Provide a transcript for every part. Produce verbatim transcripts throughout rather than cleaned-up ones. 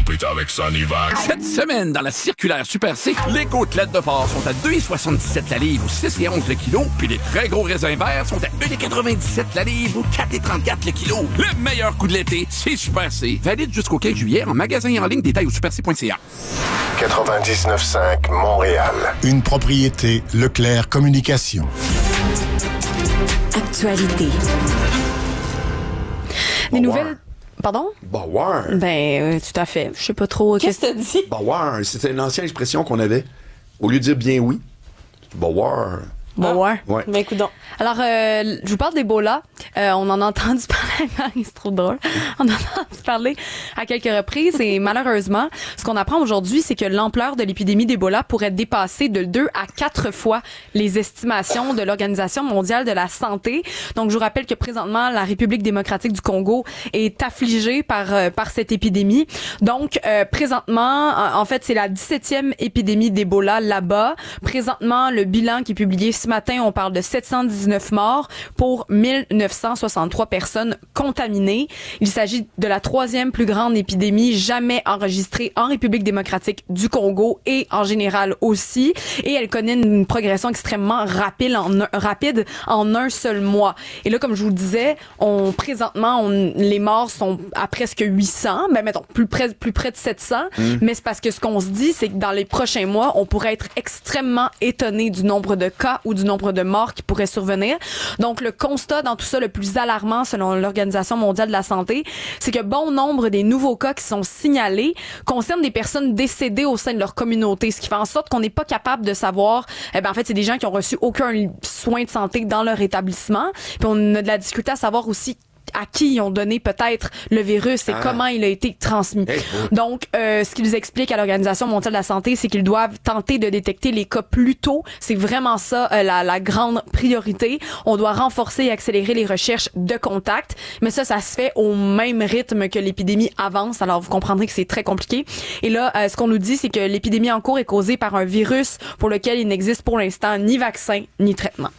est avec Sonivac. Cette semaine, dans la circulaire Super C, les côtelettes de porc sont à deux virgule soixante-dix-sept la livre ou six virgule onze le kilo, puis les très gros raisins verts sont à un virgule quatre-vingt-dix-sept la livre ou quatre virgule trente-quatre le kilo. Le meilleur coup de l'été, c'est Super C. Valide jusqu'au quinze juillet en magasin et en ligne. Détails au super c point c a. quatre-vingt-dix-neuf cinq Montréal. Une propriété Leclerc Communication. Actualité. Des nouvelles... Pardon? Bauer. Ben, euh, tout à fait. Je sais pas trop. Qu'est-ce que t'as dit? Bauer, c'était une ancienne expression qu'on avait. Au lieu de dire bien oui, Bauer. Bon, ouais. Ouais. Ben, écoute donc. Alors, euh, je vous parle d'Ebola. Euh, on en a entendu parler, Marie, c'est trop drôle. On en a entendu parler à quelques reprises et malheureusement, ce qu'on apprend aujourd'hui, c'est que l'ampleur de l'épidémie d'Ebola pourrait dépasser de deux à quatre fois les estimations de l'Organisation mondiale de la santé. Donc, je vous rappelle que présentement, la République démocratique du Congo est affligée par euh, par cette épidémie. Donc, euh, présentement, en fait, c'est la dix-septième épidémie d'Ebola là-bas. Présentement, le bilan qui est publié ce matin, on parle de sept cent dix-neuf morts pour mille neuf cent soixante-trois personnes contaminées. Il s'agit de la troisième plus grande épidémie jamais enregistrée en République démocratique du Congo et en général aussi. Et elle connaît une progression extrêmement rapide en un, rapide en un seul mois. Et là, comme je vous le disais, on présentement, on, les morts sont à presque huit cents, ben mettons plus près plus près de sept cents. Mmh. Mais c'est parce que ce qu'on se dit, c'est que dans les prochains mois, on pourrait être extrêmement étonné du nombre de cas ou du nombre de morts qui pourraient survenir. Donc, le constat dans tout ça, le plus alarmant selon l'Organisation mondiale de la santé, c'est que bon nombre des nouveaux cas qui sont signalés concernent des personnes décédées au sein de leur communauté, ce qui fait en sorte qu'on n'est pas capable de savoir, eh ben, en fait, c'est des gens qui ont reçu aucun soin de santé dans leur établissement. Puis on a de la difficulté à savoir aussi à qui ils ont donné peut-être le virus et ah. comment il a été transmis. Hey, oh. Donc, euh, ce qu'ils expliquent à l'Organisation mondiale de la santé, c'est qu'ils doivent tenter de détecter les cas plus tôt. C'est vraiment ça euh, la, la grande priorité. On doit renforcer et accélérer les recherches de contact, mais ça, ça se fait au même rythme que l'épidémie avance. Alors, vous comprendrez que c'est très compliqué. Et là, euh, ce qu'on nous dit, c'est que l'épidémie en cours est causée par un virus pour lequel il n'existe pour l'instant ni vaccin ni traitement.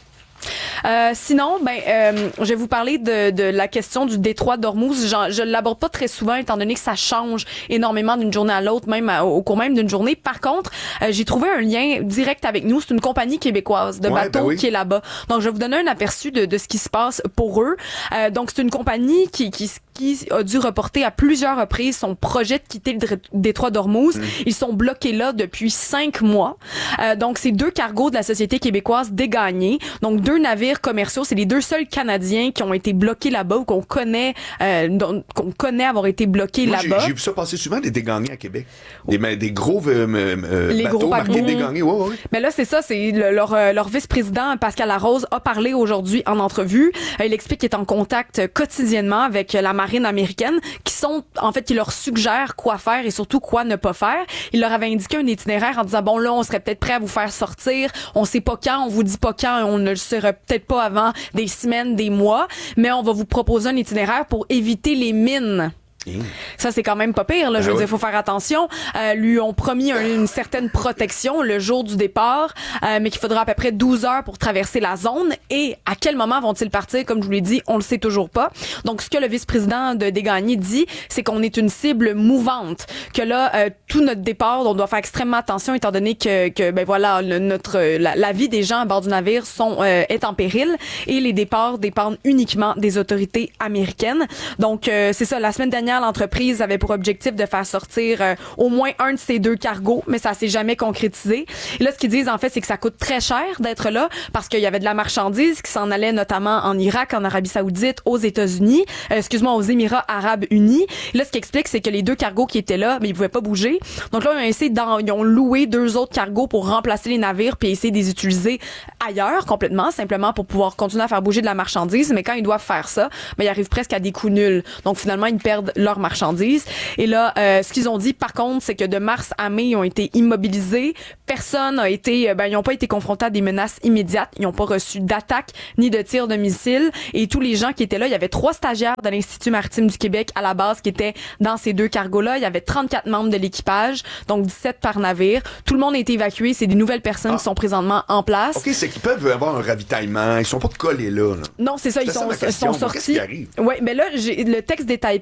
Euh, sinon, ben, euh, je vais vous parler de, de la question du détroit d'Ormuz. Genre, je l'aborde pas très souvent, étant donné que ça change énormément d'une journée à l'autre, même à, au cours même d'une journée. Par contre, euh, j'ai trouvé un lien direct avec nous. C'est une compagnie québécoise de ouais, bateaux ben oui. qui est là-bas. Donc, je vais vous donner un aperçu de, de ce qui se passe pour eux. Euh, donc, c'est une compagnie qui, qui, qui a dû reporter à plusieurs reprises son projet de quitter le détroit d'Ormuz. Mmh. Ils sont bloqués là depuis cinq mois. Euh, donc, c'est deux cargos de la société québécoise dégagnés. Donc, deux navires commerciaux, c'est les deux seuls Canadiens qui ont été bloqués là-bas ou qu'on connaît euh, dont, qu'on connaît avoir été bloqués Moi, là-bas. J'ai, j'ai vu ça passer souvent, des dégagnés à Québec. Des, des gros euh, euh, les bateaux gros marqués dégagnés. Ouais, ouais. Mais là, c'est ça, c'est le, leur, leur vice-président, Pascal Larose, a parlé aujourd'hui en entrevue. Euh, il explique qu'il est en contact quotidiennement avec la marine américaine qui sont, en fait, qui leur suggèrent quoi faire et surtout quoi ne pas faire. Il leur avait indiqué un itinéraire en disant, bon, là, on serait peut-être prêt à vous faire sortir. On sait pas quand, on vous dit pas quand, on ne le saurait peut-être pas avant des semaines, des mois, mais on va vous proposer un itinéraire pour éviter les mines. Mmh. Ça, c'est quand même pas pire, là. Je ah veux oui. dire, il faut faire attention. Euh, lui ont promis un, une certaine protection le jour du départ, euh, mais qu'il faudra à peu près douze heures pour traverser la zone. Et à quel moment vont-ils partir? Comme je vous l'ai dit, on le sait toujours pas. Donc, ce que le vice-président de Desgagnés dit, c'est qu'on est une cible mouvante. Que là, euh, tout notre départ, on doit faire extrêmement attention étant donné que, que ben voilà, le, notre la, la vie des gens à bord du navire sont euh, est en péril et les départs dépendent uniquement des autorités américaines. Donc, euh, c'est ça. La semaine dernière, l'entreprise avait pour objectif de faire sortir euh, au moins un de ces deux cargos, mais ça s'est jamais concrétisé. Et là, ce qu'ils disent, en fait, c'est que ça coûte très cher d'être là parce qu'il y avait de la marchandise qui s'en allait notamment en Irak, en Arabie Saoudite, aux États-Unis, euh, excuse-moi, aux Émirats Arabes Unis. Et là, ce qui explique, c'est que les deux cargos qui étaient là, mais ils pouvaient pas bouger. Donc là, ils ont essayé d'en, ils ont loué deux autres cargos pour remplacer les navires puis essayer de les utiliser ailleurs complètement, simplement pour pouvoir continuer à faire bouger de la marchandise. Mais quand ils doivent faire ça, ben, ils arrivent presque à des coûts nuls. Donc finalement, ils perdent leurs marchandises. Et là, euh, ce qu'ils ont dit, par contre, c'est que de mars à mai, ils ont été immobilisés. Personne n'a été, ben, ils n'ont pas été confrontés à des menaces immédiates. Ils n'ont pas reçu d'attaque ni de tir de missiles. Et tous les gens qui étaient là, il y avait trois stagiaires de l'Institut maritime du Québec à la base qui étaient dans ces deux cargos-là. Il y avait trente-quatre membres de l'équipage, donc dix-sept par navire. Tout le monde a été évacué. C'est des nouvelles personnes ah. qui sont présentement en place. OK, c'est qu'ils peuvent avoir un ravitaillement. Ils sont pas collés là. là. Non, c'est ça. Ils sont, ils sont sortis. Oui, mais là, j'ai, le texte détaille pas présent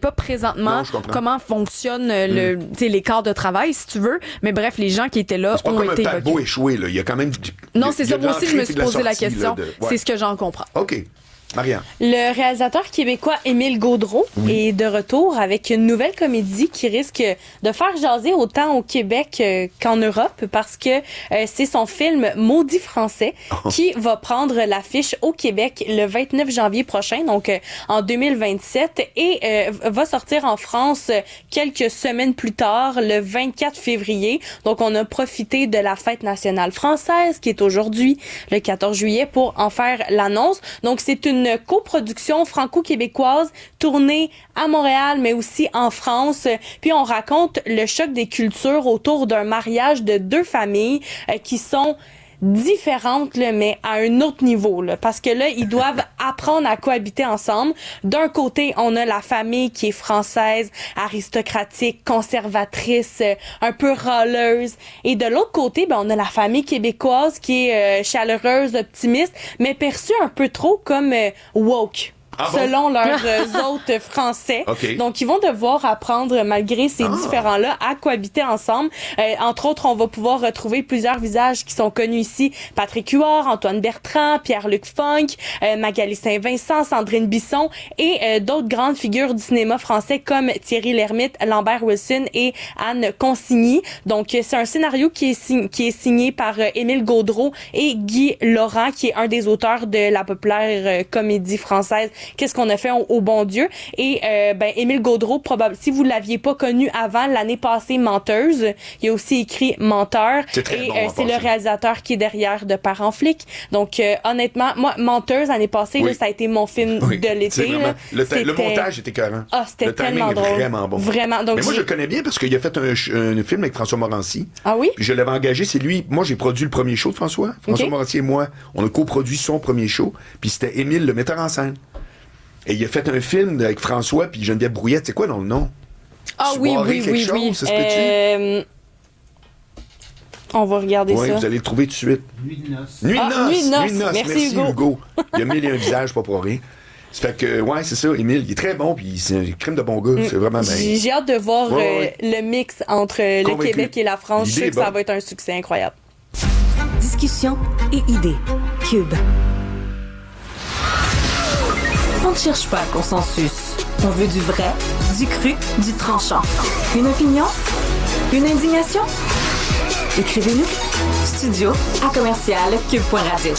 présentement Non, je comprends. comment fonctionne euh, le, tu sais, les quarts de travail, si tu veux. Mais bref, les gens qui étaient là C'est pas ont comme un été paquebot évoqués. échoué, là. Il y a quand même... du- Non, il y c'est a ça. de Moi aussi, je me l'entrée suis puis de la posé la sortie, question. là, de- ouais. C'est ce que j'en comprends. OK. Marianne. Le réalisateur québécois Émile Gaudreau est de retour avec une nouvelle comédie qui risque de faire jaser autant au Québec euh, qu'en Europe parce que euh, c'est son film Maudit français qui va prendre l'affiche au Québec le vingt-neuf janvier prochain, donc euh, en deux mille vingt-sept, et euh, va sortir en France euh, quelques semaines plus tard, le vingt-quatre février. Donc on a profité de la fête nationale française qui est aujourd'hui le quatorze juillet pour en faire l'annonce. Donc c'est une une coproduction franco-québécoise tournée à Montréal, mais aussi en France. Puis on raconte le choc des cultures autour d'un mariage de deux familles euh, qui sont différentes, là, mais à un autre niveau, là, parce que là, ils doivent apprendre à cohabiter ensemble. D'un côté, on a la famille qui est française, aristocratique, conservatrice, euh, un peu râleuse. Et de l'autre côté, ben, on a la famille québécoise qui est euh, chaleureuse, optimiste, mais perçue un peu trop comme euh, woke. Ah bon? Selon leurs euh, hôtes français. Okay. Donc, ils vont devoir apprendre, malgré ces Ah. différents-là, à cohabiter ensemble. Euh, entre autres, on va pouvoir retrouver plusieurs visages qui sont connus ici. Patrick Huard, Antoine Bertrand, Pierre-Luc Funk, euh, Magali Saint-Vincent, Sandrine Bisson et euh, d'autres grandes figures du cinéma français comme Thierry Lhermitte, Lambert Wilson et Anne Consigny. Donc, euh, c'est un scénario qui est, sign- qui est signé par euh, Émile Gaudreau et Guy Laurent, qui est un des auteurs de la populaire euh, comédie française Qu'est-ce qu'on a fait au, au bon Dieu. Et euh, ben Émile Gaudreau, probable, si vous l'aviez pas connu avant, l'année passée, Menteuse, il a aussi écrit Menteur. C'est très et bon, euh, en c'est le passant. réalisateur qui est derrière de Parents flics. Donc euh, honnêtement, moi Menteuse l'année passée, Oui. là, ça a été mon film Oui, de c'est l'été. vraiment- là. le, ta- le C'était- montage était écœurant. Ah, c'était Le timing tellement est drôle. vraiment bon. Vraiment. Donc Mais moi, je j'ai- le connais bien parce qu'il a fait un, ch- un film avec François Morancy. Ah oui? Puis je l'avais engagé, c'est lui. Moi, j'ai produit le premier show de François. François Ok. Morancy et moi, on a coproduit son premier show. Puis c'était Émile, le metteur en scène. Et il a fait un film avec François puis Geneviève Brouillette. C'est quoi dans le nom? Ah oui, Soirée oui, quelque oui, chose, oui. ça se peut-tu? Euh, On va regarder Oui, ça. vous allez le trouver tout de suite. Nuit de noces. Nuit de Ah, noces. Nuit de noces. Nuit de noces. Merci, Merci, Hugo. Hugo. Il a mille et un visages, pas pour rien. Ça fait que, ouais, c'est ça, Émile, il est très bon, puis c'est un crime de bon gars. C'est vraiment bien. J'ai j'ai hâte de voir Ouais, euh, ouais. le mix entre euh, le Convaincu. Québec et la France. Je L'idée sais est que ça bonne. va être un succès incroyable. Discussion et idées. Cube. On ne cherche pas le consensus. On veut du vrai, du cru, du tranchant. Une opinion? Une indignation? Écrivez-nous. Studio à commercial cube.radio.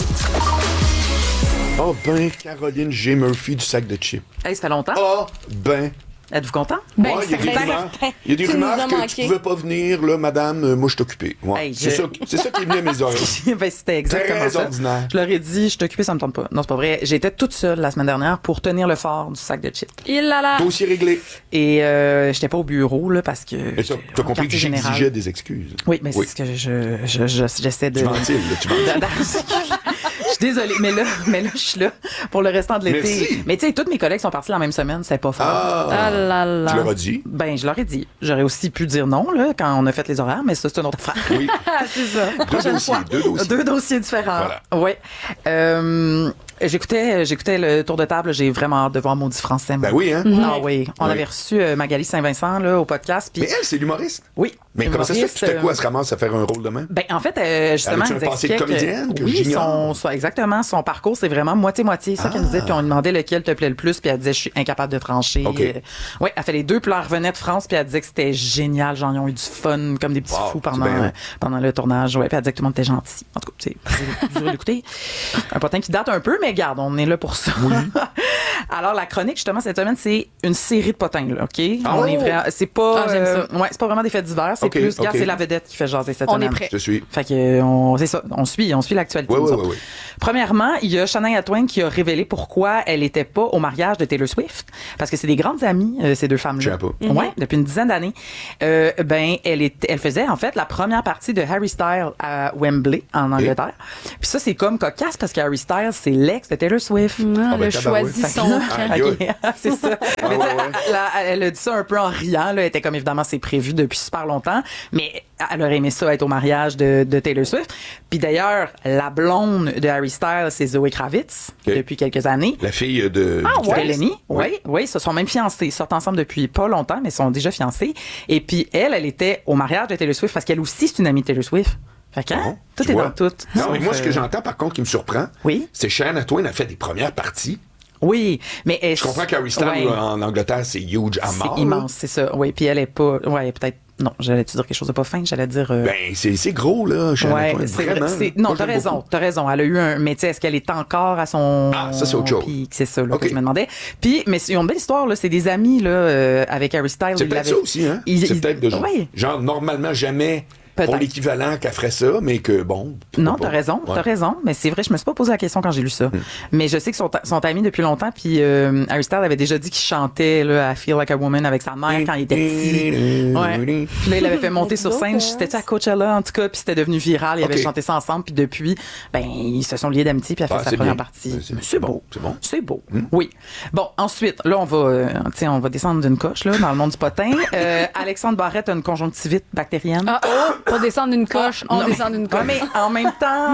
Oh ben, Caroline G. Murphy du sac de chips. Hey, ça fait longtemps. Oh ben. Êtes-vous content? Ben, Ouais, il y a des certain, rumeurs, certain. il y a des Tu nous rumeurs as que manqué. tu pouvais pas venir, là, madame, euh, moi je suis occupé. Ouais. Hey, c'est, je- ça, c'est ça qui est venu à mes oreilles. ben, c'était exactement Très ça. ordinaire. Je leur ai dit, je suis occupée, ça me tente pas. Non, c'est pas vrai. J'étais toute seule la semaine dernière pour tenir le fort du sac de chips. Il là là. Dossier réglé. Et euh, j'étais pas au bureau, là, parce que... Et t'as, t'as compris que quartier général. j'exigeais des excuses. Oui, mais Oui. c'est ce que je, je, je- j'essaie de... Tu ventiles, là, tu ventiles. Je suis désolée, mais là, mais là, je suis là pour le restant de l'été. Merci. Mais tu sais, tous mes collègues sont partis la même semaine, c'était pas fort. Ah, Ah là là. tu leur as dit. Ben, je leur ai dit. J'aurais aussi pu dire non, là, quand on a fait les horaires, mais ça, c'est une autre affaire. Oui. c'est ça. Deux Prochaine dossiers, fois. deux dossiers. Deux dossiers différents. Voilà. Ouais. Euh, j'écoutais, j'écoutais le tour de table. J'ai vraiment hâte de voir Maudit français. moi. Ben oui, hein. Ah oui. On Oui. avait reçu euh, Magali Saint-Vincent, là, au podcast. Puis Mais elle, c'est l'humoriste. oui. Mais comment ça se fait que humoriste, tout à coup, euh, elle se ramasse à faire un rôle de même? Ben, en fait, euh, justement, Elle a-tu elle un nous passé de expliquait comédienne que oui, j'ignore? son, son- exactement, son parcours, c'est vraiment moitié-moitié. C'est ça qu'elle nous disait, puis on lui demandait lequel te plaît le plus, puis elle disait, je suis incapable de trancher. OK. Euh, ouais, elle fait les deux, puis là, elle revenait de France, puis elle disait que c'était génial, genre, ils ont eu du fun, comme des petits Wow, fous c'est pendant, bien hot. euh, pendant le tournage. Ouais, puis elle disait que tout le monde était gentil. En tout cas, c'est vous- vous aurez l'écouter. Un potin qui date un peu, mais garde, on est là pour ça. Alors, la chronique, justement, cette semaine, c'est une série de potins, là, OK? Ah on ouais? est vraiment, c'est pas, Ah, j'aime ça. euh, ouais, c'est pas vraiment des faits divers, c'est OK, plus, regarde, OK. c'est la vedette qui fait jaser cette On semaine. est prêt. Je suis. Fait que euh, on, c'est ça, on suit, on suit l'actualité. Oui, nous oui, autres. oui, oui. Premièrement, il y a Shania Twain qui a révélé pourquoi elle était pas au mariage de Taylor Swift, parce que c'est des grandes amies, euh, ces deux femmes-là. Je savais pas. Ouais, depuis une dizaine d'années. Euh, ben, elle est, elle faisait en fait la première partie de Harry Styles à Wembley en Angleterre. Puis ça, c'est comme cocasse parce que Harry Styles, c'est l'ex de Taylor Swift. Ah, Ah, ben, le tabarouette. choisit Fait que son Aïe, Ok, aïe. c'est ça. Mais ouais, tu sais, ouais. Elle, a- elle a dit ça un peu en riant. Là. Elle était comme, évidemment, c'est prévu depuis super longtemps. Mais elle aurait aimé ça être au mariage de, de Taylor Swift. Puis d'ailleurs, la blonde de Harry Styles, c'est Zoé Kravitz, Ok. depuis quelques années. La fille de... Ah, du ouais. Christ. Eleni, Oui. oui, oui, ils se sont même fiancés. Ils sortent ensemble depuis pas longtemps, mais ils sont déjà fiancés. Et puis elle, elle était au mariage de Taylor Swift parce qu'elle aussi, c'est une amie de Taylor Swift. Fait que, hein, Bon, tout tu est vois. dans tout. Non, mais Sauf, moi, ce que euh, j'entends, par contre, qui me surprend, Oui. c'est que Shania Twain a fait des premières parties. Oui, mais elle- Je comprends qu'Harry Styles, ouais, là, en Angleterre, c'est huge à mort. c'est immense, c'est ça. Oui, puis elle est pas, ouais, peut-être. Non, j'allais te dire quelque chose de pas fin. J'allais dire. euh, Ben, c'est c'est gros, là, Shania ouais, Twain, c'est vraiment. vrai, c'est- non, Moi, t'as j'aime raison, beaucoup. t'as raison. Elle a eu un, mais tu sais, est-ce qu'elle est encore à son. Ah, ça, c'est autre chose. Puis c'est ça, là, Ok. que je me demandais. Puis, mais ils ont une belle histoire, là. C'est des amis, là, euh, avec Harry Styles. C'est Ils peut-être l'avaient- ça aussi, hein? ils- C'est ils- peut-être de genre, Oui. genre, normalement, jamais Peut-être. pour l'équivalent qu'elle ferait ça, mais que, bon... pourquoi Non, pas. t'as raison, Ouais. t'as raison. Mais c'est vrai, je me suis pas posé la question quand j'ai lu ça. Mais je sais qu'ils sont, sont amis depuis longtemps. Puis euh, Harry Styles avait déjà dit qu'il chantait là, à Feel Like a Woman avec sa mère quand il était petit. Ouais. Puis là, il avait fait monter sur scène. C'était à Coachella en tout cas. Puis c'était devenu viral. Ils Ok. avaient chanté ça ensemble. Puis depuis, ben ils se sont liés d'amitié. Puis il a fait Ah, sa c'est première bien. partie. C'est- c'est- C'est beau. c'est bon. C'est beau. Oui. Bon, ensuite, là, on va, euh, tiens, on va descendre d'une coche là dans le monde du potin. Euh, Alexandre Barrette a une conjonctivite bactérienne. Ah, oh, pour descendre une coche, on Non, descend d'une Ouais, coche. mais en même temps,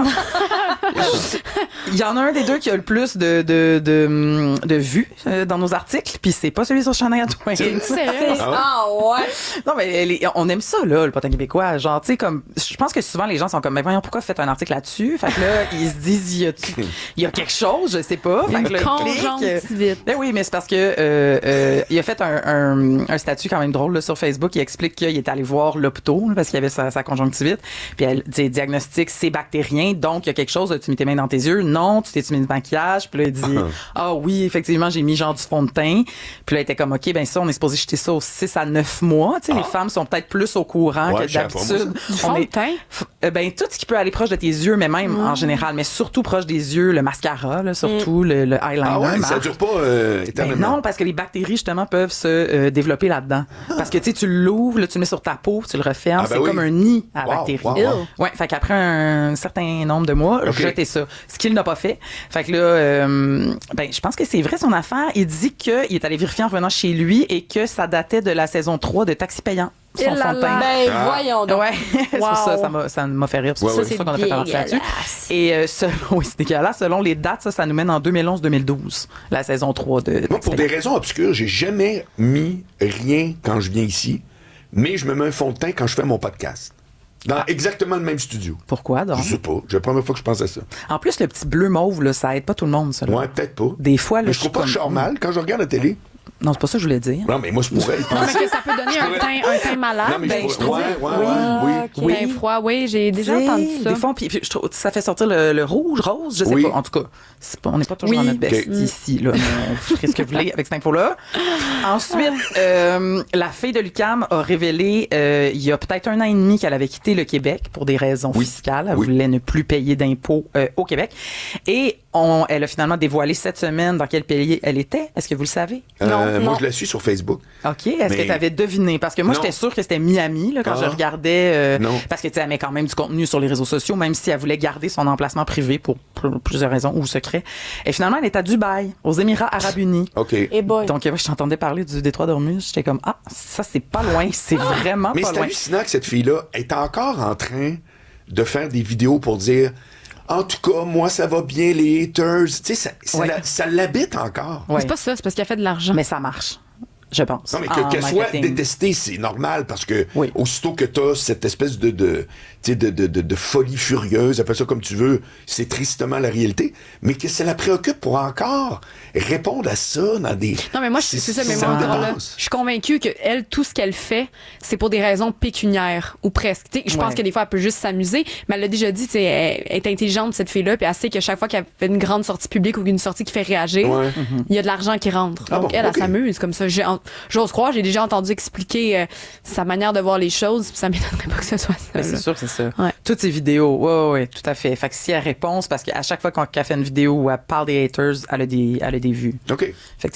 il y en a un des deux qui a le plus de, de, de, de vues euh, dans nos articles, puis c'est pas celui sur Shania Twain. Sérieux? Ah ouais? Ah ouais. Non, mais elle est- on aime ça, là, le potin québécois. Genre, tu sais, comme, je pense que souvent les gens sont comme, mais voyons, pourquoi vous faites un article là-dessus? Fait que là, ils se disent, y a-tu- il y a quelque chose, je sais pas. Fait que là, ils cliquent. Conjonctivite. Ben oui, mais c'est parce que euh, euh, il a fait un, un, un statut quand même drôle là, sur Facebook. Il explique qu'il est allé voir l'hôpital là, parce qu'il avait sa, sa conjonctivite. Puis elle dit diagnostic, c'est bactérien, donc il y a quelque chose. Tu mets tes mains dans tes yeux. Non, tu t'es mis du maquillage. Puis là, il dit ah oui, effectivement, j'ai mis genre du fond de teint. Puis là, il était comme ok, ben ça, on est supposé jeter ça aux six à neuf mois. Tu sais, les femmes sont peut-être plus au courant Ouais, que je savais pas, moi, d'habitude. Du On fond de est- teint? F- euh, ben tout ce qui peut aller proche de tes yeux, mais même en général, mais surtout proche des yeux, le mascara, là, surtout le, le eyeliner. Ah ouais, ça marche. dure pas euh, Ben éternellement. non, parce que les bactéries, justement, peuvent se euh, développer là-dedans. Parce que, tu sais, tu l'ouvres, là, tu le mets sur ta peau, tu le refermes, Ah ben c'est oui. comme un nid à Wow, bactéries. wow, wow. Ouais, fait qu'après un certain nombre de mois, Ok. jetez ça. Ce qu'il n'a pas fait. Fait que là, euh, ben, je pense que c'est vrai son affaire. Il dit qu'il est allé vérifier en revenant chez lui et que ça datait de la saison trois de Taxi Payant. Son Et là fond de teint. là. Ben Ah. voyons donc. Ouais, c'est pour Wow. ça, ça m'a, ça m'a fait rire. C'est Ouais, pour ouais. ça qu'on a fait un article là-dessus. dégueulasse. Et euh, selon, oui, c'est dégueulasse. Selon les dates, ça, ça nous mène en deux mille onze deux mille douze, la saison trois de Moi, Taxi pour des Payant. raisons obscures, j'ai jamais mis rien quand je viens ici, mais je me mets un fond de teint quand je fais mon podcast. Dans exactement le même studio. Pourquoi donc? Je sais pas. C'est la première fois que je pense à ça. En plus, le petit bleu mauve, là, ça aide pas tout le monde, ça. là. Ouais, peut-être pas. Des fois, là, Mais je je trouve suis pas que je comme- sors mal quand je regarde la télé. Non, c'est pas ça que je voulais dire. Non, mais moi, je pourrais y Non, mais penser. que ça peut donner un teint, un teint malade. Non, mais ben, je je pourrais. trouve. Ouais, ouais, ouais, oui. Oui. Teint froid, oui, j'ai déjà Tu sais, entendu ça. Des fois, puis, puis je trouve ça fait sortir le, le rouge, rose, je sais Oui. pas. En tout cas, c'est pas, on n'est pas toujours Oui. dans notre best Ok. ici, là. Mais on ferait ce que vous voulez avec cette info-là. Ensuite, euh, la fille de l'U Q A M a révélé, euh, il y a peut-être un an et demi qu'elle avait quitté le Québec pour des raisons Oui. fiscales. Elle Oui. voulait ne plus payer d'impôts euh, au Québec. Et on, elle a finalement dévoilé cette semaine dans quel pays elle était. Est-ce que vous le savez? Euh, Non, moi, non. je la suis sur Facebook. OK. Est-ce Mais- que tu avais deviné? Parce que moi, Non. j'étais sûre que c'était Miami, là, quand Ah. je regardais. euh, Non. Parce que, tu sais, elle met quand même du contenu sur les réseaux sociaux, même si elle voulait garder son emplacement privé pour pl- plusieurs raisons ou secret. Et finalement, elle est à Dubaï, aux Émirats Arabes Unis. OK. Et boy. Donc, euh, je t'entendais parler du détroit d'Ormuz. J'étais comme, ah, ça, c'est pas loin. C'est vraiment Mais pas c'est loin. hallucinant que cette fille-là est encore en train de faire des vidéos pour dire en tout cas, moi, ça va bien, les haters. Tu sais, ça, ça, Ouais. la- ça l'habite encore. Ouais. C'est pas ça, c'est parce qu'elle a fait de l'argent. Mais ça marche, je pense. Non, mais en que- qu'elle soit marketing. détestée, c'est normal parce que Oui. aussitôt que t'as cette espèce de, de, tu sais, de, de, de, de folie furieuse, appelle ça comme tu veux, c'est tristement la réalité, mais que ça la préoccupe pour encore répondre à ça dans des... Non, mais moi, je- c'est ça, mais ça moi, me encore là, dépasse. je suis convaincue que elle, tout ce qu'elle fait, c'est pour des raisons pécuniaires, ou presque. Tu sais, je pense Ouais. que des fois, elle peut juste s'amuser, mais elle l'a déjà dit, tu sais, elle elle est intelligente, cette fille-là, puis elle sait que chaque fois qu'elle fait une grande sortie publique ou une sortie qui fait réagir, Ouais. il y a de l'argent qui rentre. Ah Donc, bon, elle, ok. elle s'amuse comme ça. J'ai en- J'ose croire, j'ai déjà entendu expliquer euh, sa manière de voir les choses, puis ça m'étonnerait pas que ce soit ça. Mais c'est là. sûr que c'est ça. Ouais. Toutes ces vidéos, ouais, ouais, ouais, tout à fait. Fait que si elle répond, c'est parce qu'à chaque fois qu'on qu'elle fait une vidéo où elle parle des haters, elle a des, elle a des vues. OK. Effectivement.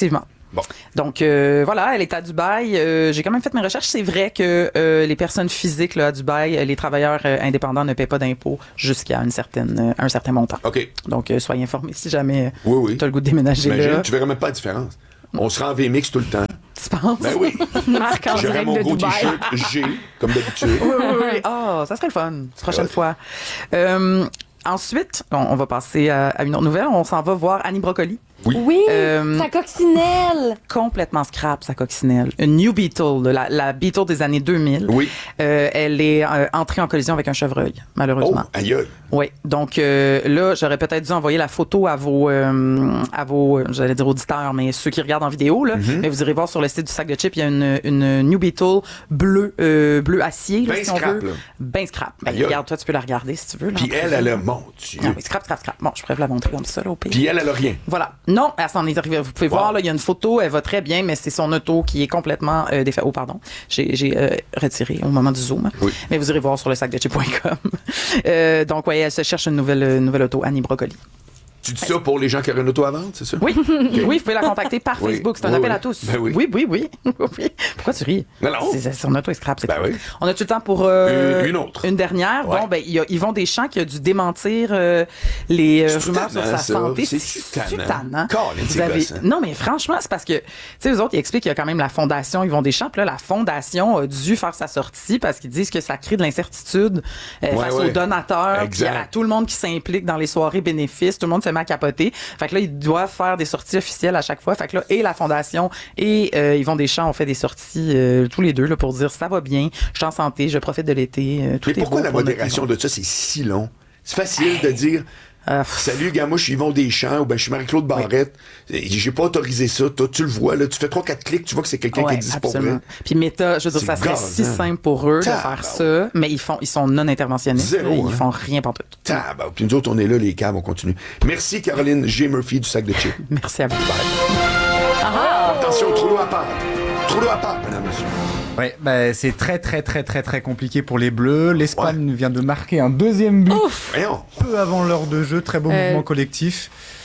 Bon. Donc, euh, voilà, elle est à Dubaï. Euh, j'ai quand même fait mes recherches. C'est vrai que euh, les personnes physiques là, à Dubaï, les travailleurs euh, indépendants ne paient pas d'impôts jusqu'à une certaine, euh, un certain montant. OK. Donc, euh, soyez informés si jamais oui, oui. tu as le goût de déménager Imagine, là. tu verras même pas la différence. On se rend en V M X tout le temps. Tu penses? Ben oui. Marc en J'aurais direct mon de gros Dubaï. T-shirt G, comme d'habitude. Oui, oui, oui. Ah, ça serait le fun. Prochaine Ouais. fois. Euh, ensuite, on, on va passer à, à une autre nouvelle. On s'en va voir Annie Brocoli. Oui. Oui, Euh, sa coccinelle. Complètement scrap, sa coccinelle. Une New Beetle, la, la Beetle des années deux mille. Oui. Euh, elle est euh, entrée en collision avec un chevreuil, Oh, malheureusement. aïe aïe. Oui. Donc euh, là, j'aurais peut-être dû envoyer la photo à vos, euh, à vos, euh, j'allais dire auditeurs, mais ceux qui regardent en vidéo là. Mm-hmm. Mais vous irez voir sur le site du sac de chips, il y a une, une New Beetle bleu, euh, bleu acier, là, Ben si on scrap, veut. là. Ben scrap. Ben, Aïe, aïe. regarde, toi, tu peux la regarder si tu veux. Là, Puis en elle, privé. elle a, mon Dieu. Ah oui, scrap, scrap, scrap. Bon, je pourrais vous la montrer comme ça, là, au pire. Puis elle, elle a rien. Voilà. Non, elle s'en est arrivée. Vous pouvez Wow. voir, là, il y a une photo, elle va très bien, mais c'est son auto qui est complètement euh, défait. Oh, pardon. J'ai, j'ai euh, retiré au moment du zoom. Oui. Mais vous irez voir sur le sac de chips point com. euh, donc, ouais, elle se cherche une nouvelle, une nouvelle auto, Annie Brocoli. Tu dis ça pour les gens qui auraient une auto à vendre, c'est ça? Oui, oui, vous pouvez la contacter par Oui. Facebook. C'est un Oui, appel oui. à tous. Ben oui. oui, oui, oui. Oui. Pourquoi tu ris? Non, non. C'est, c'est, son auto est scrap, c'est Ben tout. oui. On a-tu le temps pour euh, Une- une autre. Une dernière? Ouais. Bon, ben, il y a Yvon Deschamps qui a dû démentir euh, les euh, C'est rumeurs sur tannant, sa ça. santé. C'est tannant. tannant. Colin, Vous c'est avez- gossant. Non, mais franchement, c'est parce que, tu sais, eux autres, ils expliquent qu'il y a quand même la fondation Yvon Deschamps. Puis là, la fondation a dû faire sa sortie parce qu'ils disent que ça crée de l'incertitude euh, Ouais, face ouais. aux donateurs, Exact. puis à tout le monde qui s'implique dans les soirées bénéfices. Tout le monde se met à capoter. Fait que là, ils doivent faire des sorties officielles à chaque fois. Fait que là, et la fondation et euh, Yvon Deschamps ont fait des sorties euh, tous les deux là, pour dire ça va bien, je suis en santé, je profite de l'été. euh, tout Mais est pourquoi beau la pour notre modération Yvon. de ça, c'est si long? C'est facile de dire Euh, Salut, gars, moi, je suis Yvon Deschamps ou ben, je suis Marie-Claude Barrette. J'ai pas autorisé ça. Toi, tu le vois, là. Tu fais trois, quatre clics, tu vois que c'est quelqu'un qui Ouais, existe pour absolument. vrai. Puis Meta, je veux dire, C'est ça serait gazant. si simple pour eux de Tabarouette. faire ça, mais ils font, ils sont non interventionnistes. Zéro, là, ils hein. font rien pour tout. Ah, bah, puis nous autres, on est là, les câbles, on continue. Merci, Caroline G. Murphy du sac de chips. Merci à vous. Attention, trou d'eau à part. Trou d'eau à part, madame, monsieur. Ouais, bah, c'est très très très très très compliqué pour les Bleus. L'Espagne vient de marquer un deuxième but Voyons. peu avant l'heure de jeu. Très beau Euh. mouvement collectif.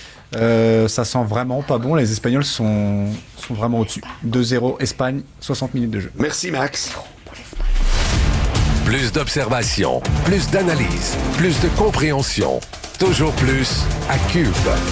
Euh, ça sent vraiment pas bon. Les Espagnols sont, sont vraiment au-dessus. deux zéro Espagne, soixante minutes de jeu. Merci, Max. Plus d'observation, plus d'analyse, plus de compréhension. Toujours plus à Cube.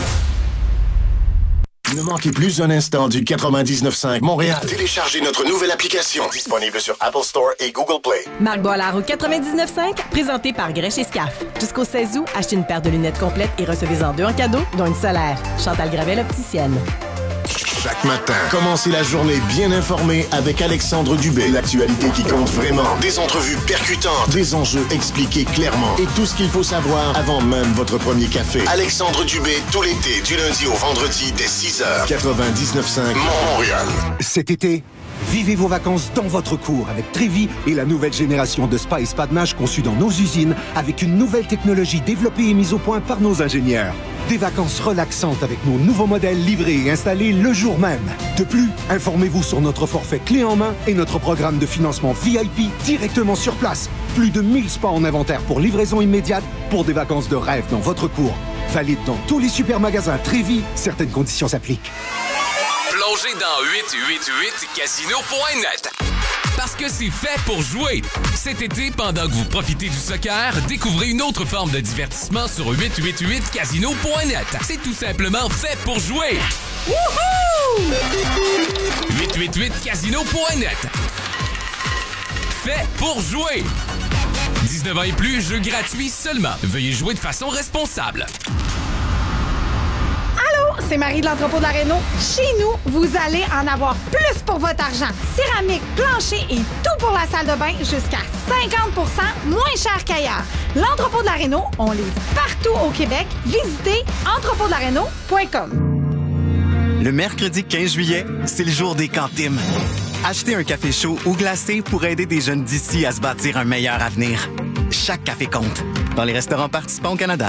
Ne manquez plus un instant du quatre-vingt-dix-neuf cinq Montréal. Téléchargez notre nouvelle application disponible sur Apple Store et Google Play. Marc Boilard au quatre-vingt-dix-neuf cinq, présenté par Grèche et Scaf. Jusqu'au seize août, achetez une paire de lunettes complètes et recevez-en deux en cadeau, dont une solaire. Chantal Gravel, opticienne. Chaque matin, commencez la journée bien informé avec Alexandre Dubé. L'actualité qui compte vraiment. Des entrevues percutantes. Des enjeux expliqués clairement. Et tout ce qu'il faut savoir avant même votre premier café. Alexandre Dubé, tout l'été, du lundi au vendredi, dès six heures. quatre-vingt-dix-neuf cinq Montréal. Cet été, vivez vos vacances dans votre cour avec Trévi et la nouvelle génération de spa et spa de nage conçue dans nos usines avec une nouvelle technologie développée et mise au point par nos ingénieurs. Des vacances relaxantes avec nos nouveaux modèles livrés et installés le jour même. De plus, informez-vous sur notre forfait clé en main et notre programme de financement V I P directement sur place. Plus de mille spas en inventaire pour livraison immédiate pour des vacances de rêve dans votre cour. Valide dans tous les supermagasins Trévi. Certaines conditions s'appliquent. Plongez dans huit huit huit casino point net. Parce que c'est fait pour jouer. Cet été, pendant que vous profitez du soccer, découvrez une autre forme de divertissement sur huit huit huit casino point net. C'est tout simplement fait pour jouer. Wouhou! huit huit huit casino point net. Fait pour jouer. dix-neuf ans et plus, jeu gratuit seulement. Veuillez jouer de façon responsable. Allô, c'est Marie de l'entrepôt de la Réno. Chez nous, vous allez en avoir plus pour votre argent. Céramique, plancher et tout pour la salle de bain jusqu'à cinquante pour cent moins cher qu'ailleurs. L'entrepôt de la Réno, on livre partout au Québec. Visitez entrepôt de la réno point com. Le mercredi quinze juillet, c'est le jour des cantines. Achetez un café chaud ou glacé pour aider des jeunes d'ici à se bâtir un meilleur avenir. Chaque café compte. Dans les restaurants participants au Canada.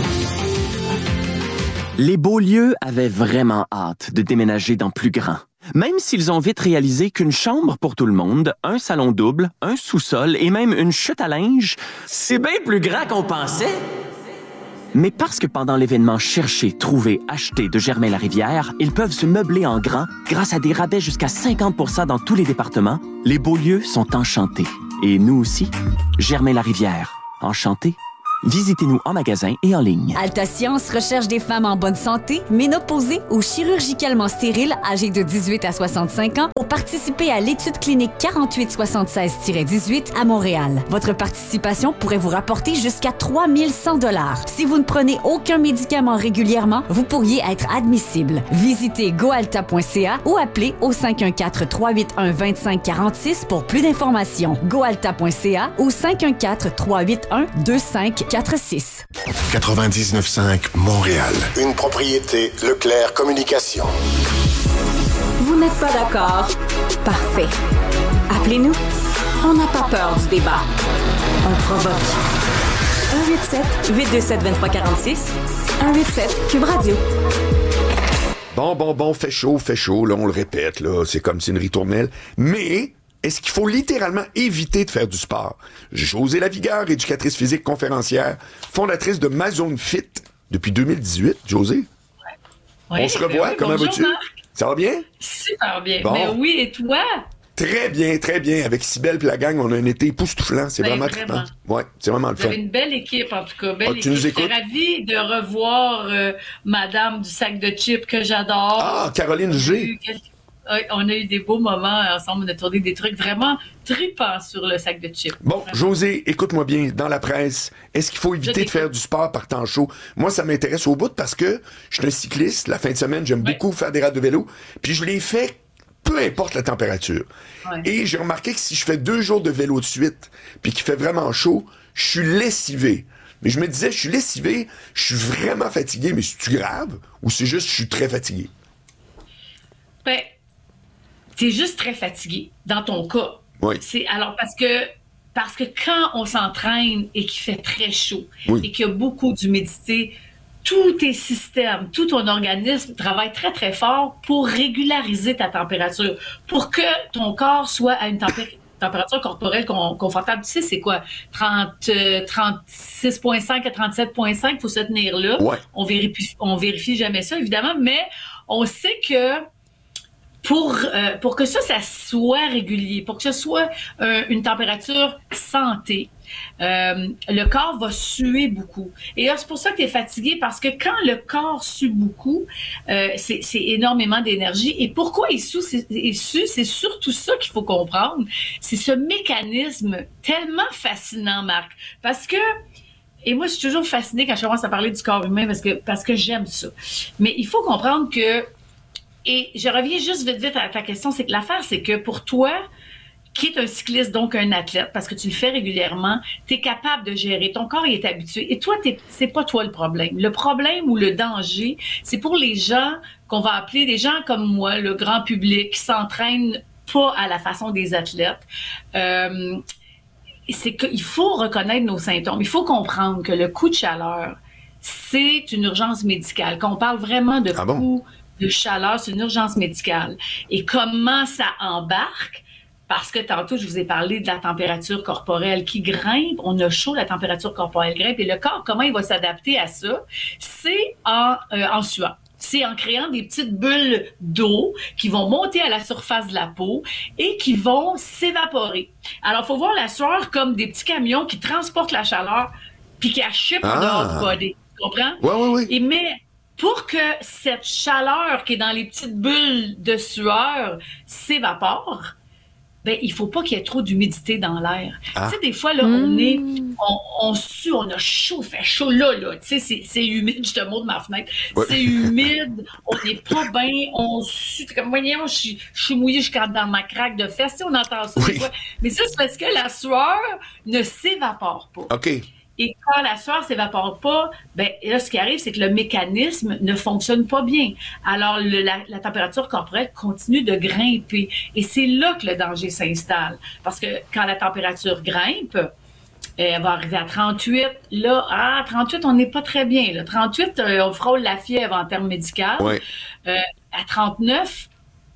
Les Beaulieu avaient vraiment hâte de déménager dans plus grand. Même s'ils ont vite réalisé qu'une chambre pour tout le monde, un salon double, un sous-sol et même une chute à linge, c'est bien plus grand qu'on pensait. Mais parce que pendant l'événement Chercher, Trouver, Acheter de Germain-Larivière, ils peuvent se meubler en grand grâce à des rabais jusqu'à cinquante pour cent dans tous les départements, les Beaulieu sont enchantés. Et nous aussi, Germain-Larivière, enchantés. Visitez-nous en magasin et en ligne. Alta Science recherche des femmes en bonne santé, ménopausées ou chirurgicalement stériles âgées de dix-huit à soixante-cinq ans pour participer à l'étude clinique quarante-huit soixante-seize dix-huit à Montréal. Votre participation pourrait vous rapporter jusqu'à trois mille cent dollars. Si vous ne prenez aucun médicament régulièrement, vous pourriez être admissible. Visitez goalta point c a ou appelez au cinq un quatre, trois huit un, deux cinq quatre six pour plus d'informations. goalta point c a ou cinq un quatre, trois huit un, deux cinq quatre six. quatre-vingt-dix-neuf cinq Montréal. Une propriété Leclerc Communication. Vous n'êtes pas d'accord? Parfait. Appelez-nous. On n'a pas peur du débat. On provoque. un huit sept, huit deux sept, deux trois quatre six. un huit sept, Cube Radio. Bon, bon, bon, fait chaud, fait chaud, là, on le répète, là, c'est comme si une ritournelle. Mais... est-ce qu'il faut littéralement éviter de faire du sport? Josée Lavigueur, éducatrice physique conférencière, fondatrice de Ma Zone Fit depuis deux mille dix-huit. Josée? Ouais. On se revoit, oui, comment bonjour, vas-tu? Marc. Ça va bien? Super bien. Bon. Mais oui, et toi? Très bien, très bien. Avec Cybèle et la gang, on a un été époustouflant. C'est Ben, vraiment vraiment. trippant. Ouais, c'est vraiment le Vous fun. avez une belle équipe, en tout cas. Belle Ah, tu équipe. nous Je suis écoutes? ravie de revoir euh, Madame du sac de chips que j'adore. Ah, Caroline G. Oui, on a eu des beaux moments ensemble. On a tourné des trucs vraiment trippants sur le sac de chips. Bon, Josée, écoute-moi bien, dans la presse, est-ce qu'il faut éviter de t'écoute. faire du sport par temps chaud? Moi, ça m'intéresse au bout parce que je suis un cycliste. La fin de semaine, j'aime beaucoup faire des rades de vélo. Puis je l'ai fait peu importe la température. Ouais. Et j'ai remarqué que si je fais deux jours de vélo de suite, puis qu'il fait vraiment chaud, je suis lessivé. Mais je me disais, je suis lessivé, je suis vraiment fatigué, mais c'est-tu grave? Ou c'est juste, je suis très fatigué? Ben, t'es juste très fatigué, dans ton cas. Oui. C'est, alors, parce que, parce que quand on s'entraîne et qu'il fait très chaud, Oui. et qu'il y a beaucoup d'humidité, tous tes systèmes, tout ton organisme travaille très, très fort pour régulariser ta température, pour que ton corps soit à une température température corporelle con- confortable. Tu sais, c'est quoi? trente, euh, trente-six virgule cinq à trente-sept virgule cinq, il faut se tenir là. Ouais. On vérifie, on vérifie jamais ça, évidemment, mais on sait que pour, euh, pour que ça, ça soit régulier, pour que ce soit euh, une température santé, euh, le corps va suer beaucoup. Et là, c'est pour ça que tu es fatigué, parce que quand le corps sue beaucoup, euh, c'est, c'est énormément d'énergie. Et pourquoi il sue, c'est, il sue, c'est surtout ça qu'il faut comprendre. C'est ce mécanisme tellement fascinant, Marc, parce que et moi, je suis toujours fascinée quand je commence à parler du corps humain parce que, parce que j'aime ça. Mais il faut comprendre que, et je reviens juste vite vite à ta question, c'est que l'affaire, c'est que pour toi, qui est un cycliste, donc un athlète, parce que tu le fais régulièrement, tu es capable de gérer. Ton corps il est habitué. Et toi, t'es, c'est pas toi le problème. Le problème ou le danger, c'est pour les gens qu'on va appeler des gens comme moi, le grand public, qui s'entraînent pas à la façon des athlètes. Euh, c'est qu'il faut reconnaître nos symptômes. Il faut comprendre que le coup de chaleur, c'est une urgence médicale. Quand on parle vraiment de Ah coup bon? de chaleur, c'est une urgence médicale. Et comment ça embarque? Parce que tantôt, je vous ai parlé de la température corporelle qui grimpe. On a chaud, la température corporelle grimpe. Et le corps, comment il va s'adapter à ça? C'est en, euh, en suant. C'est en créant des petites bulles d'eau qui vont monter à la surface de la peau et qui vont s'évaporer. Alors, il faut voir la sueur comme des petits camions qui transportent la chaleur puis qui achètent en Ah. dehors du body. Tu comprends? Ouais, ouais, ouais. Et mais pour que cette chaleur qui est dans les petites bulles de sueur s'évapore, ben, il faut pas qu'il y ait trop d'humidité dans l'air. Ah. Tu sais, des fois, là, on est, on, on sue, on a chaud, fait chaud, là, là. Tu sais, c'est, c'est humide, je te montre ma fenêtre. Ouais. C'est humide, on n'est pas bien, on sue. T'es comme, voyons, je suis, je suis mouillée jusqu'à dans ma craque de fesse. Tu sais, on entend ça, des fois. Mais ça, c'est parce que la sueur ne s'évapore pas. OK. Et quand la sueur s'évapore pas, ben là, ce qui arrive, c'est que le mécanisme ne fonctionne pas bien. Alors, le, la, la température corporelle continue de grimper. Et c'est là que le danger s'installe. Parce que quand la température grimpe, elle va arriver à trente-huit. Là, ah, trente-huit, on n'est pas très bien. Là. trente-huit, euh, on frôle la fièvre en termes médicaux. Ouais. Euh, à trente-neuf,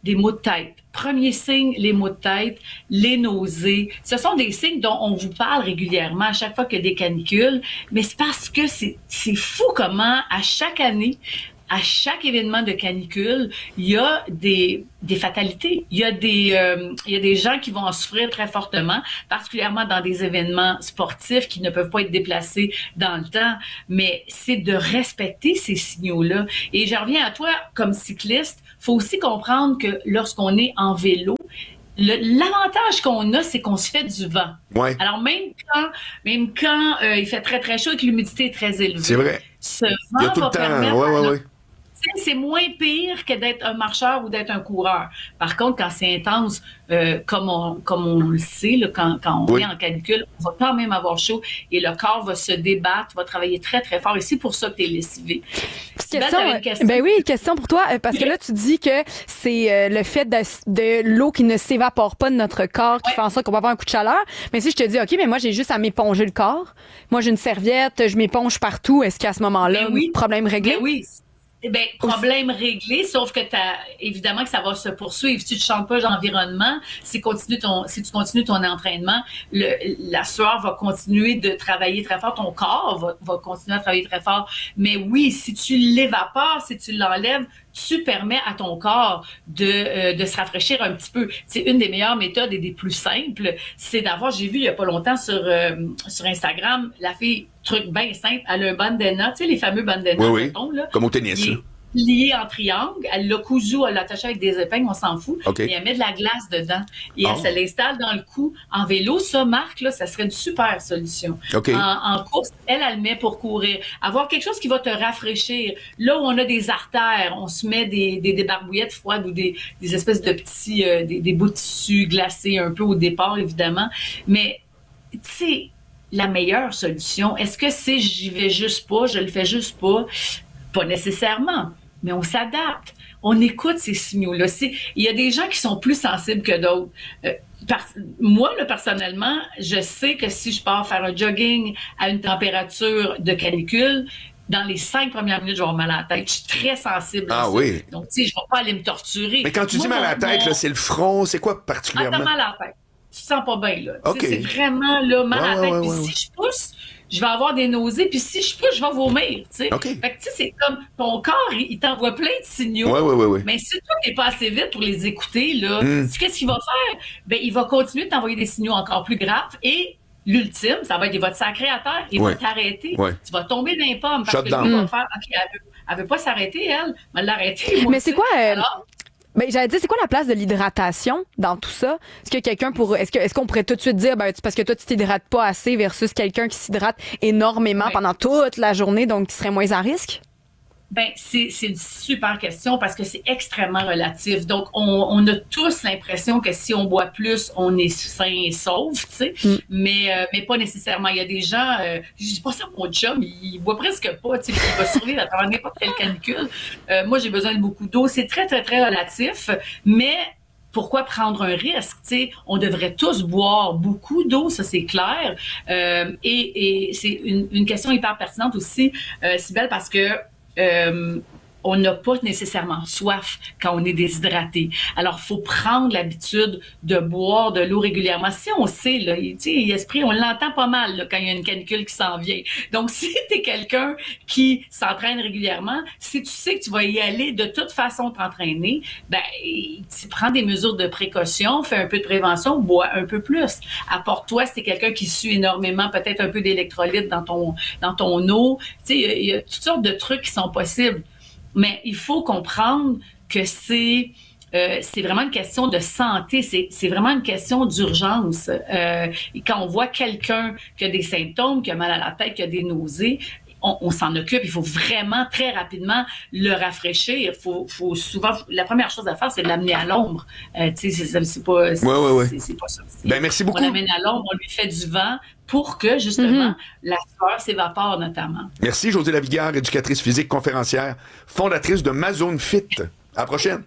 des maux de tête. Premier signe, les maux de tête, les nausées. Ce sont des signes dont on vous parle régulièrement à chaque fois qu'il y a des canicules, mais c'est parce que c'est, c'est fou comment, à chaque année, à chaque événement de canicule, il y a des, des fatalités. Il y a des, euh, il y a des gens qui vont en souffrir très fortement, particulièrement dans des événements sportifs qui ne peuvent pas être déplacés dans le temps. Mais c'est de respecter ces signaux-là. Et je reviens à toi, comme cycliste, faut aussi comprendre que lorsqu'on est en vélo, Le, l'avantage qu'on a, c'est qu'on se fait du vent. Ouais. Alors, même quand, même quand euh, il fait très, très chaud et que l'humidité est très élevée. C'est vrai. Ce vent Il y a tout va le temps. permettre Ouais, ouais, à ouais. C'est moins pire que d'être un marcheur ou d'être un coureur. Par contre, quand c'est intense, euh, comme, on, comme on le sait, là, quand, quand on oui. est en canicule, on va quand même avoir chaud et le corps va se débattre, va travailler très, très fort. Et c'est pour ça que tu es lessivé. Question, question. Ben oui, question pour toi, parce que là, tu dis que c'est euh, le fait de, de l'eau qui ne s'évapore pas de notre corps qui ouais. fait en sorte qu'on va avoir un coup de chaleur. Mais si je te dis, OK, mais moi, j'ai juste à m'éponger le corps. Moi, j'ai une serviette, je m'éponge partout. Est-ce qu'à ce moment-là, ben oui. problème réglé? Ben oui. Ben, problème réglé, sauf que t'as, évidemment que ça va se poursuivre. Si tu ne changes pas l'environnement, si, continue ton, si tu continues ton entraînement, le, la sueur va continuer de travailler très fort, ton corps va, va continuer à travailler très fort. Mais oui, si tu l'évapores, si tu l'enlèves, tu permets à ton corps de, euh, de se rafraîchir un petit peu. C'est une des meilleures méthodes et des plus simples, c'est d'avoir, j'ai vu il y a pas longtemps sur, euh, sur Instagram, la fille, truc bien simple, elle a un bandana, tu sais, les fameux bandanas, oui, mettons, là. Comme au tennis, là. Lié en triangle, elle l'a cousu, elle l'a attaché avec des épingles, on s'en fout, okay. et elle met de la glace dedans, et oh. elle se l'installe dans le cou. En vélo, ça, Marc, là, ça serait une super solution. Okay. En, en course, elle, elle le met pour courir. Avoir quelque chose qui va te rafraîchir. Là où on a des artères, on se met des, des, des barbouillettes froides ou des, des espèces de petits, euh, des, des bouts de tissu glacés un peu au départ, évidemment, mais, tu sais, la meilleure solution, est-ce que c'est j'y vais juste pas, je le fais juste pas? Pas nécessairement, mais on s'adapte. On écoute ces signaux-là. C'est, il y a des gens qui sont plus sensibles que d'autres. Euh, par, moi, là, personnellement, je sais que si je pars faire un jogging à une température de canicule, dans les cinq premières minutes, je vais avoir mal à la tête. Je suis très sensible à ah, ça. Oui. Donc, tu sais, je ne vais pas aller me torturer. Mais quand tu moi, dis mal à la tête, mon... là, c'est le front, c'est quoi particulièrement? Ah, t'as mal à la tête. Tu te sens pas bien, là. Okay. C'est vraiment, là, mal ouais, à la tête. ouais, Puis ouais, si ouais. je pousse, je vais avoir des nausées. Puis si je pousse, je vais vomir, tu sais. Okay. Fait que, tu sais, c'est comme ton corps, il, il t'envoie plein de signaux. Ouais, ouais, ouais, ouais. Mais si toi, t'es pas assez vite pour les écouter, là, mm. qu'est-ce qu'il va faire? Ben, il va continuer de t'envoyer des signaux encore plus graves et l'ultime, ça va être, il va te sacrer à terre, il ouais. va t'arrêter. Ouais. Tu vas tomber dans les pommes parce Shut que down. lui va faire, OK, elle veut, elle veut pas s'arrêter, elle, mais elle l'arrêter. Mais c'est quoi, euh, Alors, ben, j'allais dire, c'est quoi la place de l'hydratation dans tout ça? Est-ce que quelqu'un pour, est-ce que, est-ce qu'on pourrait tout de suite dire, ben, c'est parce que toi, tu t'hydrates pas assez versus quelqu'un qui s'hydrate énormément ouais. pendant toute la journée, donc qui serait moins à risque? Ben, c'est, c'est une super question parce que c'est extrêmement relatif. Donc, on, on a tous l'impression que si on boit plus, on est sain et sauf, tu sais, mm. mais, euh, mais pas nécessairement. Il y a des gens, euh, je dis pas ça pour mon chum, il, il boit presque pas, tu sais, il va survivre à travers n'importe quelle canicule. Euh, moi, j'ai besoin de beaucoup d'eau. C'est très, très, très relatif, mais pourquoi prendre un risque? T'sais, on devrait tous boire beaucoup d'eau, ça c'est clair. Euh, et, et c'est une, une question hyper pertinente aussi, euh, Cybèle, parce que Euh, on n'a pas nécessairement soif quand on est déshydraté. Alors, il faut prendre l'habitude de boire de l'eau régulièrement. Si on sait, là, tu sais, l'esprit, on l'entend pas mal là, quand il y a une canicule qui s'en vient. Donc, si tu es quelqu'un qui s'entraîne régulièrement, si tu sais que tu vas y aller de toute façon t'entraîner, ben, tu prends des mesures de précaution, fais un peu de prévention, bois un peu plus. Apporte-toi, si tu es quelqu'un qui sue énormément, peut-être un peu d'électrolytes dans ton, dans ton eau. Tu sais, il y a toutes sortes de trucs qui sont possibles. Mais il faut comprendre que c'est euh, c'est vraiment une question de santé, c'est c'est vraiment une question d'urgence. Euh, et quand on voit quelqu'un qui a des symptômes, qui a mal à la tête, qui a des nausées, on, on s'en occupe. Il faut vraiment très rapidement le rafraîchir. Faut, faut souvent, la première chose à faire, c'est de l'amener à l'ombre. Euh, tu sais, c'est, c'est pas, c'est, ouais, ouais, ouais. c'est, c'est pas ça. C'est, ben merci beaucoup. On l'amène à l'ombre, on lui fait du vent pour que, justement, mm-hmm. la sueur s'évapore, notamment. Merci, Josée Lavigueur, éducatrice physique, conférencière, fondatrice de Ma Zone Fit. À la prochaine.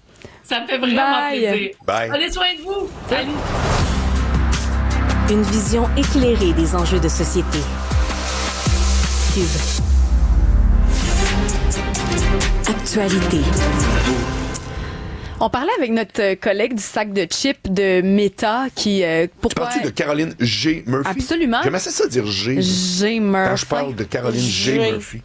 Ça me fait vraiment Bye. plaisir. Bye. Prenez soin de vous. Salut. Une vision éclairée des enjeux de société. Cube. Actualité. On parlait avec notre collègue du sac de chips de Meta qui... Euh, pourquoi... Tu parles de Caroline G. Murphy? Absolument. J'aimais ça, ça dire G. G. Murphy. Quand je parle de Caroline G. G. Murphy.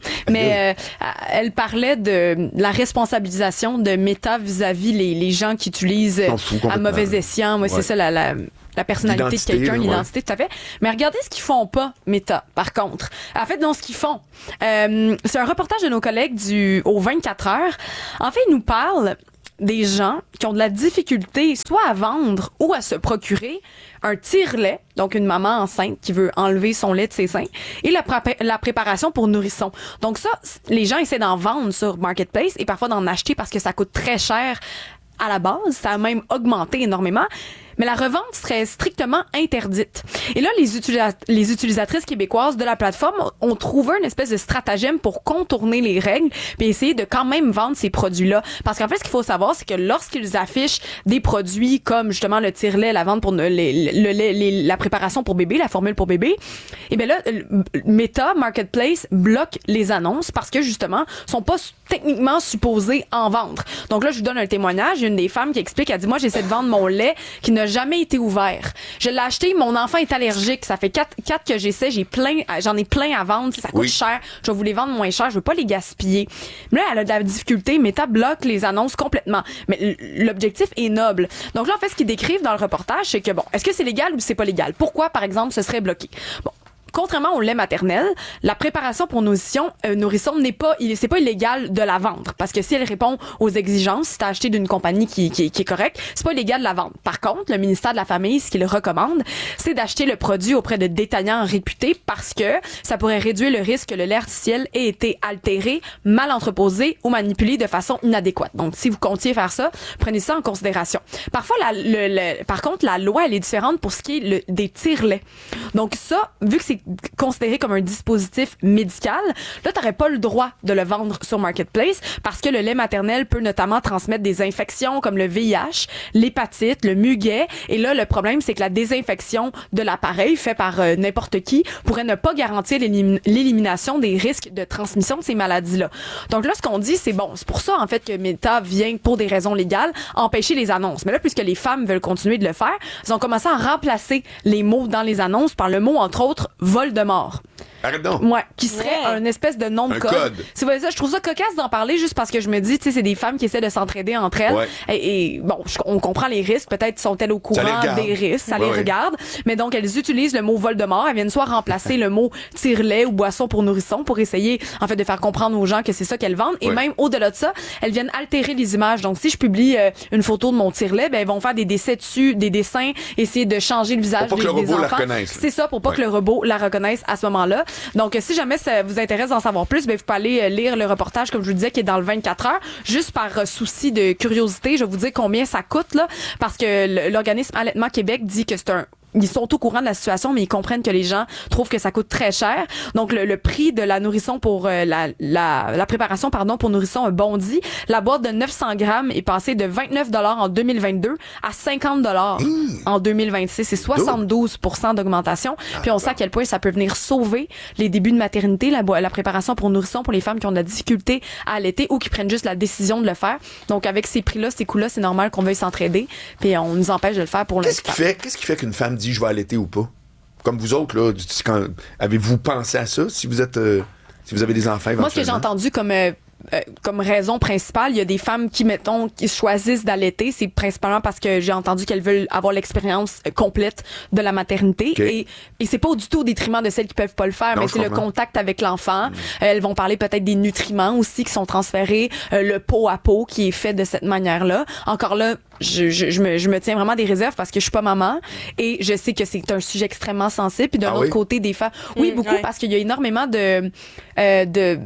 Mais euh, elle parlait de la responsabilisation de Meta vis-à-vis les, les gens qui utilisent à mauvais escient. Moi, ouais. c'est ça la... la la personnalité de quelqu'un, l'identité, ouais. tout à fait. Mais regardez ce qu'ils font pas, Meta, par contre. En fait, non, ce qu'ils font. Euh, c'est un reportage de nos collègues du au vingt-quatre heures. En fait, ils nous parlent des gens qui ont de la difficulté soit à vendre ou à se procurer un tire-lait, donc une maman enceinte qui veut enlever son lait de ses seins, et la, pré- la préparation pour nourrisson. Donc ça, les gens essaient d'en vendre sur Marketplace et parfois d'en acheter parce que ça coûte très cher à la base. Ça a même augmenté énormément. Mais la revente serait strictement interdite. Et là, les, utilisa- les utilisatrices québécoises de la plateforme ont trouvé une espèce de stratagème pour contourner les règles puis essayer de quand même vendre ces produits-là. Parce qu'en fait, ce qu'il faut savoir, c'est que lorsqu'ils affichent des produits comme justement le tire-lait, la vente pour le, le, le, le, la préparation pour bébé, la formule pour bébé, et bien là, Meta, Marketplace bloque les annonces parce que justement, sont pas techniquement supposés en vendre. Donc là, je vous donne un témoignage. Une des femmes qui explique, elle dit, moi, j'essaie de vendre mon lait qui ne jamais été ouvert. Je l'ai acheté, mon enfant est allergique. Ça fait quatre, quatre que j'essaie, j'ai plein, j'en ai plein à vendre. Ça coûte oui. cher. Je vais vous les vendre moins cher. Je veux pas les gaspiller. Mais là, elle a de la difficulté. Meta bloque les annonces complètement. Mais l'objectif est noble. Donc là, en fait, ce qu'ils décrivent dans le reportage, c'est que bon, est-ce que c'est légal ou c'est pas légal? Pourquoi, par exemple, ce serait bloqué? Bon. Contrairement au lait maternel, la préparation pour nourrisson, euh, nourrisson n'est pas, il, c'est pas illégal de la vendre. Parce que si elle répond aux exigences, si t'as acheté d'une compagnie qui, qui, qui est correcte, c'est pas illégal de la vendre. Par contre, le ministère de la Famille, ce qu'il recommande, c'est d'acheter le produit auprès de détaillants réputés parce que ça pourrait réduire le risque que le lait artificiel ait été altéré, mal entreposé ou manipulé de façon inadéquate. Donc, si vous comptiez faire ça, prenez ça en considération. Parfois, la, le, le, par contre, la loi, elle est différente pour ce qui est le, des tire-laits. Donc ça, vu que c'est considéré comme un dispositif médical, là, t'aurais pas le droit de le vendre sur Marketplace parce que le lait maternel peut notamment transmettre des infections comme le V I H, l'hépatite, le muguet. Et là, le problème, c'est que la désinfection de l'appareil fait par euh, n'importe qui pourrait ne pas garantir l'élim- l'élimination des risques de transmission de ces maladies-là. Donc là, ce qu'on dit, c'est bon, c'est pour ça, en fait, que Meta vient, pour des raisons légales, empêcher les annonces. Mais là, puisque les femmes veulent continuer de le faire, ils ont commencé à remplacer les mots dans les annonces par le mot, entre autres, Voldemort. Arrête donc. Ouais, qui serait ouais. un espèce de nom de un code. code. C'est vrai ça, je trouve ça cocasse d'en parler juste parce que je me dis, tu sais, c'est des femmes qui essaient de s'entraider entre elles. Ouais. Et, et bon, je, on comprend les risques. Peut-être sont-elles au courant des risques, ça ouais, les ouais. regarde. Mais donc, elles utilisent le mot Voldemort. Elles viennent soit remplacer le mot tire-lait ou boisson pour nourrisson pour essayer, en fait, de faire comprendre aux gens que c'est ça qu'elles vendent. Et ouais. même au-delà de ça, elles viennent altérer les images. Donc, si je publie euh, une photo de mon tire-lait, ben, elles vont faire des dessins dessus, des dessins, essayer de changer le visage pour des, pas que le des robot enfants. La reconnaisse. C'est ça, pour pas ouais. que le robot la reconnaisse à ce moment-là. Donc, si jamais ça vous intéresse d'en savoir plus, ben, vous pouvez aller lire le reportage, comme je vous disais, qui est dans le vingt-quatre heures. Juste par euh, souci de curiosité, je vais vous dire combien ça coûte, là, parce que l'organisme Allaitement Québec dit que c'est un ils sont au courant de la situation, mais ils comprennent que les gens trouvent que ça coûte très cher. Donc, le, le prix de la nourrisson pour euh, la, la, la préparation, pardon, pour nourrisson a bondi. La boîte de neuf cents grammes est passée de vingt-neuf dollars en deux mille vingt-deux à cinquante dollars mmh. en deux mille vingt-six. C'est soixante-douze pour cent d'augmentation. Ah, Puis on sait à quel point ça peut venir sauver les débuts de maternité, la, la préparation pour nourrisson pour les femmes qui ont de la difficulté à allaiter ou qui prennent juste la décision de le faire. Donc, avec ces prix-là, ces coûts-là, c'est normal qu'on veuille s'entraider. Puis on nous empêche de le faire pour Qu'est-ce l'instant. qui fait, qu'est-ce qui fait qu'une femme dit je vais allaiter ou pas? Comme vous autres, là, quand, avez-vous pensé à ça si vous êtes, euh, si vous avez des enfants éventuellement? Moi, ce que j'ai entendu comme euh, euh, comme raison principale, il y a des femmes qui, mettons, qui choisissent d'allaiter, c'est principalement parce que j'ai entendu qu'elles veulent avoir l'expérience complète de la maternité. Okay. Et, et c'est pas du tout au détriment de celles qui peuvent pas le faire, non, mais c'est comprends. Le contact avec l'enfant. Mmh. Euh, elles vont parler peut-être des nutriments aussi qui sont transférés, euh, le pot à pot qui est fait de cette manière-là. Encore là, je, je, je, me, je me tiens vraiment des réserves parce que je suis pas maman et je sais que c'est un sujet extrêmement sensible. Puis d'un ah autre oui? côté, des femmes... Oui, mmh, beaucoup, ouais. parce qu'il y a énormément de... Euh, de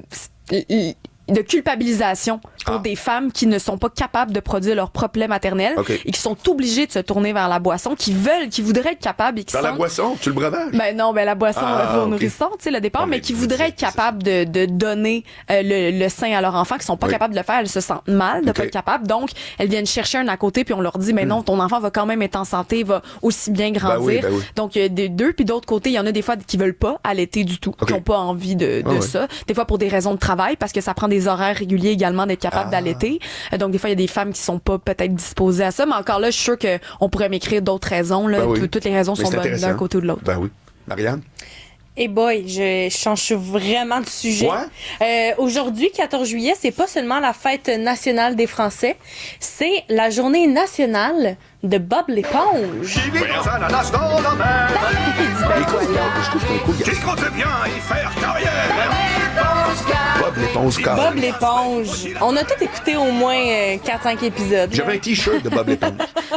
de culpabilisation pour ah. des femmes qui ne sont pas capables de produire leur propre lait maternel okay. et qui sont obligées de se tourner vers la boisson, qui veulent, qui voudraient être capables et qui vers sont... la boisson, tu le breuvage? Ben non, ben la boisson ah, pour okay. nourrisson, tu sais, le départ, ah, mais, mais qui voudraient être capables de, de donner euh, le, le sein à leur enfant, qui sont pas oui. capables de le faire, elles se sentent mal de okay. pas être capables, donc elles viennent chercher un à côté puis on leur dit, mais mm. non, ton enfant va quand même être en santé, va aussi bien grandir. Ben oui, ben oui. Donc il y a des deux, puis d'autre côté, il y en a des fois qui veulent pas allaiter du tout, okay. qui ont pas envie de, de ah, ça. Ouais. Des fois pour des raisons de travail, parce que ça prend des des horaires réguliers également, d'être capable Ah. d'allaiter. Euh, donc, des fois, il y a des femmes qui sont pas peut-être disposées à ça. Mais encore là, je suis sûre qu'on pourrait m'écrire d'autres raisons. Là. Ben oui. Tout- Toutes les raisons Mais sont c'est bonnes intéressant. d'un côté ou de l'autre. Ben oui. Marianne? Et boy, je change vraiment de sujet. Ouais. Euh, aujourd'hui, quatorze juillet, c'est pas seulement la fête nationale des Français, c'est la journée nationale de Bob l'éponge. Qui compte bien y faire carrière? Bob l'éponge Bob carré. l'éponge. On a tout écouté au moins euh, quatre cinq épisodes. J'avais un t-shirt de Bob l'éponge.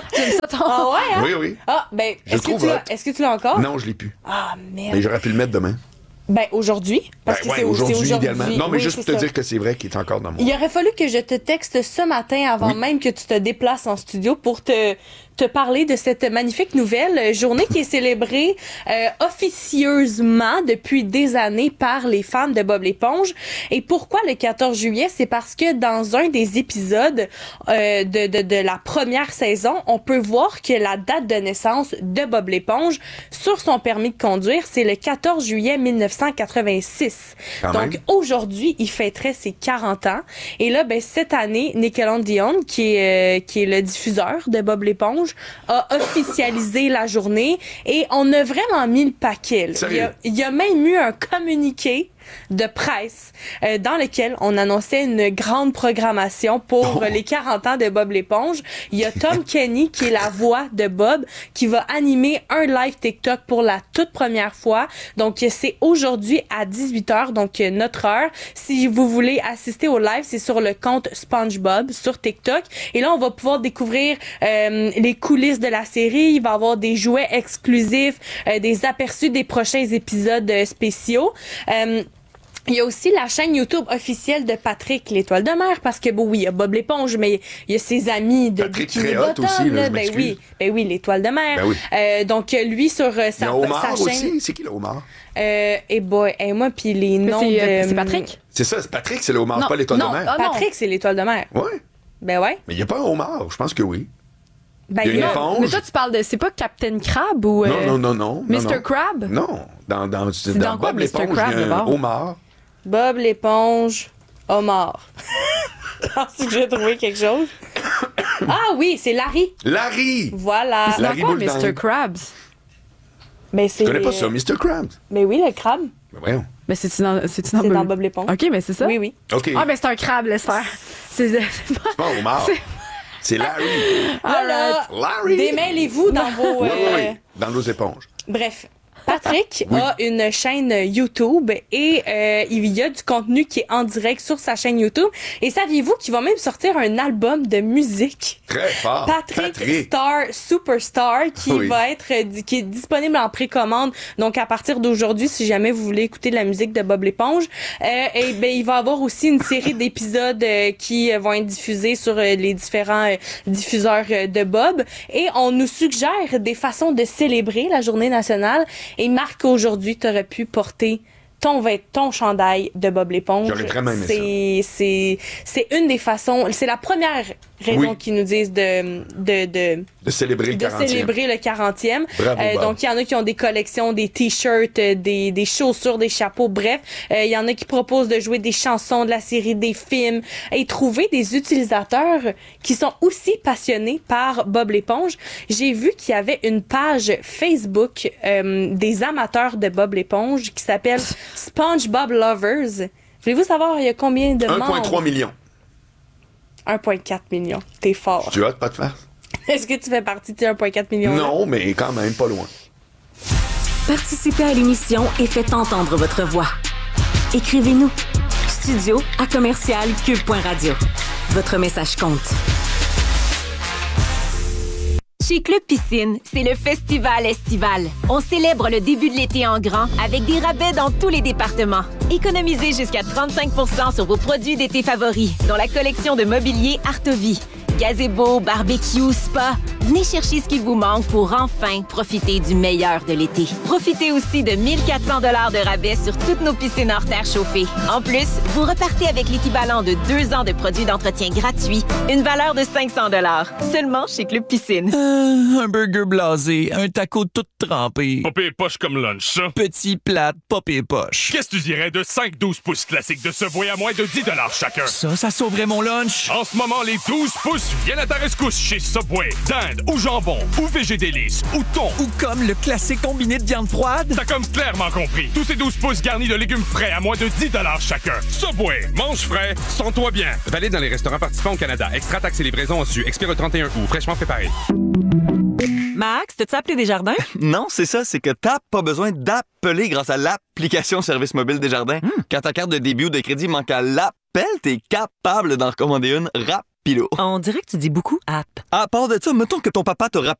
Ah ouais, hein? Oui, oui. Ah, ben, Je est-ce que, trouve tu l'as- hot. est-ce que tu l'as encore? Non, je l'ai plus. Ah, merde. Mais j'aurais pu le mettre demain. Ben, aujourd'hui. Parce Ben que ouais, c'est aujourd'hui, c'est aujourd'hui. idéalement. Non, mais Oui, juste c'est pour te ça. dire que c'est vrai qu'il est encore dans mon... Il aurait fallu que je te texte ce matin avant Oui. même que tu te déplaces en studio pour te, te parler de cette magnifique nouvelle euh, journée qui est célébrée euh, officieusement depuis des années par les fans de Bob l'éponge. Et pourquoi le quatorze juillet? C'est parce que dans un des épisodes euh, de, de, de la première saison, on peut voir que la date de naissance de Bob l'éponge sur son permis de conduire, c'est le quatorze juillet mille neuf cent quatre-vingt-six. Quand Donc, même. aujourd'hui, il fêterait ses quarante ans. Et là, ben, cette année, Nickelodeon, qui est, euh, qui est le diffuseur de Bob l'éponge, a officialisé la journée et on a vraiment mis le paquet. là. Il y, a, il y a même eu un communiqué de presse euh, dans lequel on annonçait une grande programmation pour Oh. les quarante ans de Bob l'éponge. Il y a Tom Kenny qui est la voix de Bob qui va animer un live TikTok pour la toute première fois. Donc c'est aujourd'hui à dix-huit heures, donc euh, notre heure. Si vous voulez assister au live, c'est sur le compte SpongeBob sur TikTok. Et là, on va pouvoir découvrir euh, les coulisses de la série. Il va y avoir des jouets exclusifs, euh, des aperçus des prochains épisodes euh, spéciaux. Euh, Il y a aussi la chaîne YouTube officielle de Patrick, l'étoile de mer, parce que bon, oui, il y a Bob l'éponge, mais il y a ses amis de Patrick Bikini très hot Bottom, aussi, là, je ben m'excuse. oui, ben oui, l'étoile de mer. Ben oui. Euh, donc lui sur euh, Il y sa, a Omar sa aussi. chaîne. C'est qui le Omar? Euh, et boy, et moi puis les noms c'est, euh, de. c'est Patrick? C'est ça, c'est Patrick, c'est le Omar, Non, pas l'étoile non, de mer. Ah, non. Patrick, c'est l'étoile de mer. Ouais. Ben ouais. Mais il n'y a pas un Omar, je pense que oui. Ben, Il y a une a- éponge. Mais toi, tu parles de. C'est pas Captain Crab ou. euh, Non, non, non, non. non, mister non. Crab? Non. Dans, dans, dans, dans quoi, Bob mister l'éponge, Crab, il y a un d'abord? Omar. Bob l'éponge, Omar. Penses-tu que j'ai trouvé quelque chose? Ah oui, c'est Larry. Larry! Voilà. C'est Larry dans quoi, Boule mister dingue. Krabs? Ben c'est. Tu connais pas ça, mister Krabs? Ben oui, le crabe. Ben voyons. Mais c'est-tu dans, c'est-tu dans, C'est Bob... dans Bob l'éponge. OK, mais c'est ça? Oui, oui. OK. Ah, ben c'est un crabe, laisse faire. C'est c'est pas... C'est pas Omar. c'est- C'est Larry. Voilà. Larry. Démêlez-vous dans vos. Oui, oui, euh, oui. Dans nos éponges. Bref. Patrick a une chaîne YouTube et euh, il y a du contenu qui est en direct sur sa chaîne YouTube. Et saviez-vous qu'il va même sortir un album de musique? Très fort. Patrick, Star Superstar qui Oui. va être euh, di- qui est disponible en précommande. Donc à partir d'aujourd'hui, si jamais vous voulez écouter de la musique de Bob l'éponge, euh, et ben il va y avoir aussi une série d'épisodes euh, qui euh, vont être diffusés sur euh, les différents euh, diffuseurs euh, de Bob. Et on nous suggère des façons de célébrer la journée nationale. Et Marc, aujourd'hui, t'aurais pu porter ton vêt- ton chandail de Bob l'éponge. J'aurais vraiment aimé c'est, c'est, c'est une des façons, c'est la première raison Oui. qu'ils nous disent de, de, de, De célébrer le de quarantième. célébrer le quarantième. Bravo, Bob. donc, il y en a qui ont des collections, des t-shirts, euh, des, des chaussures, des chapeaux, bref. Euh, Il y en a qui proposent de jouer des chansons de la série, des films, et trouver des utilisateurs qui sont aussi passionnés par Bob l'éponge. J'ai vu qu'il y avait une page Facebook euh, des amateurs de Bob l'éponge qui s'appelle SpongeBob Lovers. Voulez-vous savoir il y a combien de un membres? virgule trois million. un virgule quatre million. T'es fort. Tu as pas de faire? Est-ce que tu fais partie de ces un virgule quatre million? Non, mais quand même pas loin. Participez à l'émission et faites entendre votre voix. Écrivez-nous. Studio à commercial cube point radio. Votre message compte. Chez Club Piscine, c'est le festival estival. On célèbre le début de l'été en grand avec des rabais dans tous les départements. Économisez jusqu'à trente-cinq pour cent sur vos produits d'été favoris, dont la collection de mobilier Artovie. Gazebo, barbecue, spa. Venez chercher ce qu'il vous manque pour enfin profiter du meilleur de l'été. Profitez aussi de mille quatre cents dollars de rabais sur toutes nos piscines hors terre chauffées. En plus, vous repartez avec l'équivalent de deux ans de produits d'entretien gratuits, une valeur de cinq cents dollars. Seulement chez Club Piscine. Euh, un burger blasé, un taco tout trempé. Pas pire poche comme lunch, ça. Petit plate, pas pire poche. Qu'est-ce que tu dirais de cinq douze pouces classiques de Subway à moins de dix dollars chacun? Ça, ça sauverait mon lunch. En ce moment, les douze pouces viennent à ta rescousse chez Subway. Dinde ou jambon ou végé délice ou thon. Ou comme le classique combiné de viande froide. T'as comme clairement compris. Tous ces douze pouces garnis de légumes frais à moins de dix dollars chacun. Subway, mange frais, sens-toi bien. Valide dans les restaurants participants au Canada. Extra taxes et livraison en su. Expire le trente et un août. Fraîchement préparé. Max, t'as-tu appelé Desjardins? Non, c'est ça, c'est que t'as pas besoin d'appeler grâce à l'application Service mobile Desjardins. Mm. Quand ta carte de débit ou de crédit manque à l'appel, t'es capable d'en recommander une rapido. On dirait que tu dis beaucoup app. À part de ça, mettons que ton papa te rappelle